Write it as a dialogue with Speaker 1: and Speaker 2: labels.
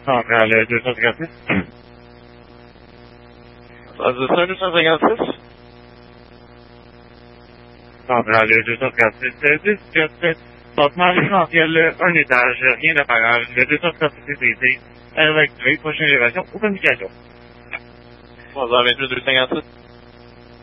Speaker 1: centrale 256.
Speaker 2: Ça dit ça, 256?
Speaker 1: Centrale 256, 17, battement résidentiel, un étage, rien d'apparent, le 256 CC, électrique, prochaine élévation ou communication.
Speaker 2: 328 257.